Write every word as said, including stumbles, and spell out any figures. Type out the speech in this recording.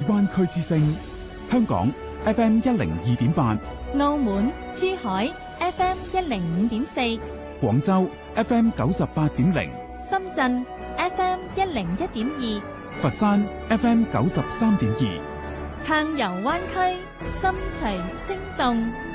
灣區之聲，香港 F M 一零二點八， 澳門、珠海 F M 一零五點四， 廣州 F M 九十八點零， 深圳 F M 一零一點二， 佛山 F M 九十三點二， 撐遊灣區，心隨聲動。